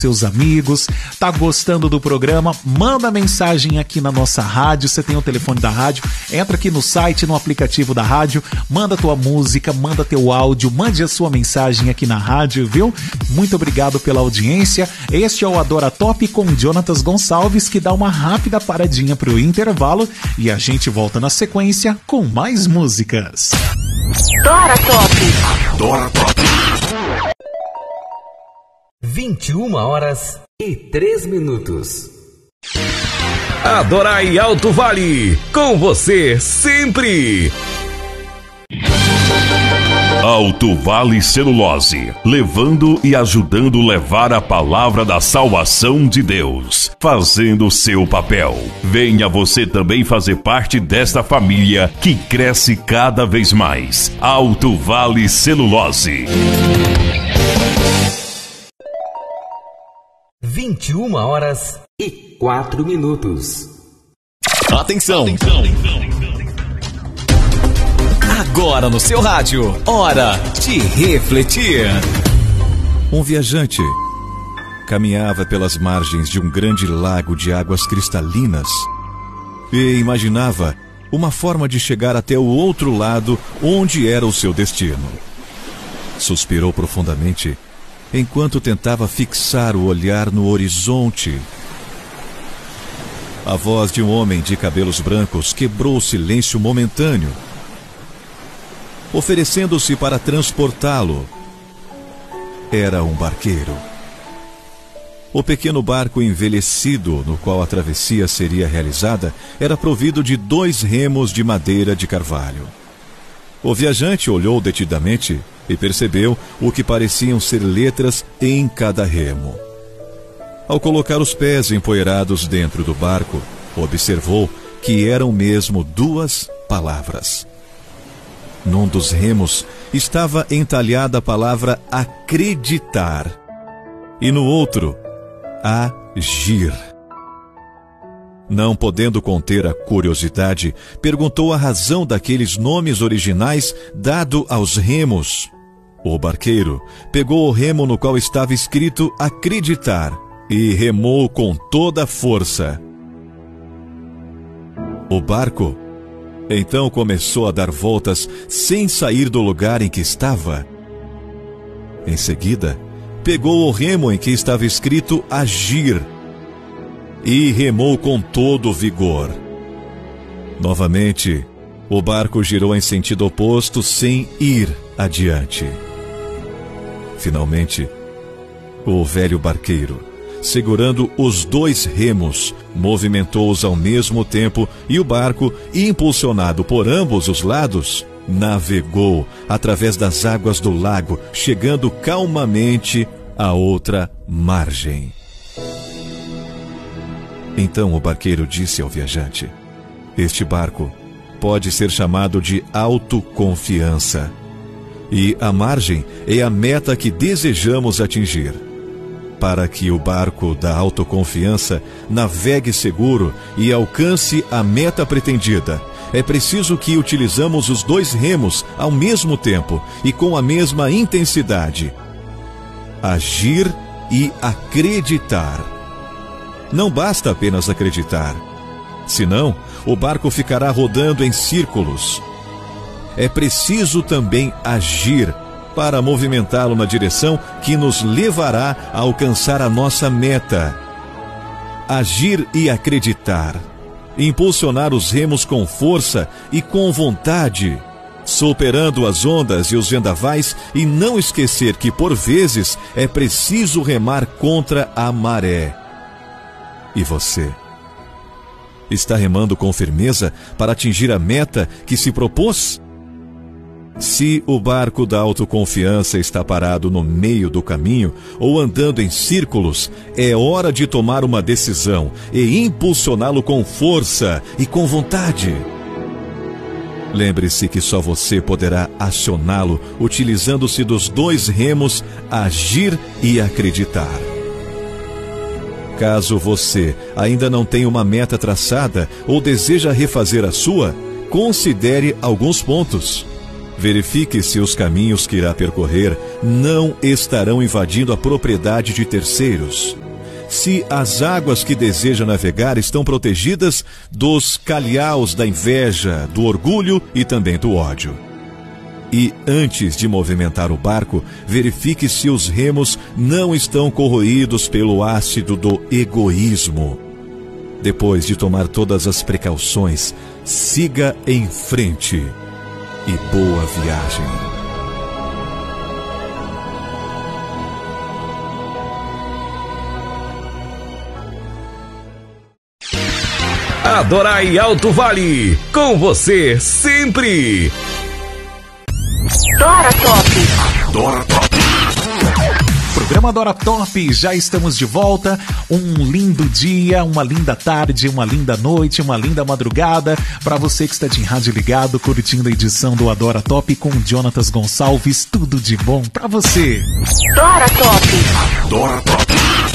seus amigos, tá gostando do programa, manda mensagem aqui na nossa rádio, você tem o telefone da rádio, entra aqui no site, no aplicativo da rádio, manda tua música, manda teu áudio, mande a sua mensagem aqui na rádio, viu? Muito obrigado pela audiência. Este é o Adora Top com Jonatas Gonçalves, que dá uma rápida paradinha pro intervalo e a gente volta na sequência com mais músicas. Adora Top. Adora Top. 21h03. Adorai Alto Vale, com você sempre. Alto Vale Celulose, levando e ajudando levar a palavra da salvação de Deus, fazendo o seu papel. Venha você também fazer parte desta família que cresce cada vez mais. Alto Vale Celulose. 21h04. Atenção! Agora no seu rádio, hora de refletir. Um viajante caminhava pelas margens de um grande lago de águas cristalinas e imaginava uma forma de chegar até o outro lado, onde era o seu destino. Suspirou profundamente enquanto tentava fixar o olhar no horizonte. A voz de um homem de cabelos brancos quebrou o silêncio momentâneo, oferecendo-se para transportá-lo. Era um barqueiro. O pequeno barco envelhecido no qual a travessia seria realizada era provido de 2 remos de madeira de carvalho. O viajante olhou detidamente e percebeu o que pareciam ser letras em cada remo. Ao colocar os pés empoeirados dentro do barco, observou que eram mesmo 2 palavras. Num dos remos estava entalhada a palavra acreditar e no outro, agir. Não podendo conter a curiosidade, perguntou a razão daqueles nomes originais dado aos remos. O barqueiro pegou o remo no qual estava escrito acreditar e remou com toda a força. O barco então começou a dar voltas sem sair do lugar em que estava. Em seguida, pegou o remo em que estava escrito agir e remou com todo o vigor. Novamente, o barco girou em sentido oposto sem ir adiante. Finalmente, o velho barqueiro, segurando os 2 remos, movimentou-os ao mesmo tempo e o barco, impulsionado por ambos os lados, navegou através das águas do lago, chegando calmamente à outra margem. Então o barqueiro disse ao viajante: este barco pode ser chamado de autoconfiança, e a margem é a meta que desejamos atingir. Para que o barco da autoconfiança navegue seguro e alcance a meta pretendida, é preciso que utilizamos os 2 remos ao mesmo tempo e com a mesma intensidade. Agir e acreditar. Não basta apenas acreditar, senão o barco ficará rodando em círculos. É preciso também agir para movimentá-lo na direção que nos levará a alcançar a nossa meta. Agir e acreditar. Impulsionar os remos com força e com vontade, superando as ondas e os vendavais, e não esquecer que, por vezes, é preciso remar contra a maré. E você? Está remando com firmeza para atingir a meta que se propôs? Se o barco da autoconfiança está parado no meio do caminho ou andando em círculos, é hora de tomar uma decisão e impulsioná-lo com força e com vontade. Lembre-se que só você poderá acioná-lo utilizando-se dos 2 remos, agir e acreditar. Caso você ainda não tenha uma meta traçada ou deseja refazer a sua, considere alguns pontos. Verifique se os caminhos que irá percorrer não estarão invadindo a propriedade de terceiros. Se as águas que deseja navegar estão protegidas dos calhaus da inveja, do orgulho e também do ódio. E antes de movimentar o barco, verifique se os remos não estão corroídos pelo ácido do egoísmo. Depois de tomar todas as precauções, siga em frente e boa viagem. Adorai Alto Vale, com você sempre. Dora Top. Dora Top. Programa Dora Top, já estamos de volta. Um lindo dia, uma linda tarde, uma linda noite, uma linda madrugada para você que está de rádio ligado, curtindo a edição do Adora Top com Jonatas Gonçalves. Tudo de bom para você. Dora Top. Dora Top.